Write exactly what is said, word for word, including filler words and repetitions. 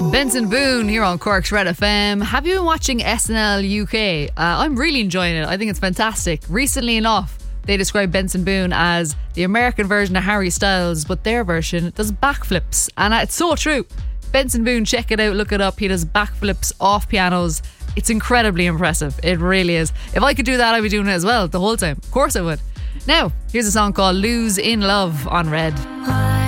Benson Boone here on Cork's Red F M. Have you been watching S N L U K? Uh, I'm really enjoying it. I think it's fantastic. Recently enough, they described Benson Boone as the American version of Harry Styles, but their version does backflips. And it's so true. Benson Boone, check it out, look it up. He does backflips off pianos. It's incredibly impressive. It really is. If I could do that, I'd be doing it as well the whole time. Of course I would. Now, here's a song called Lose in Love on Red.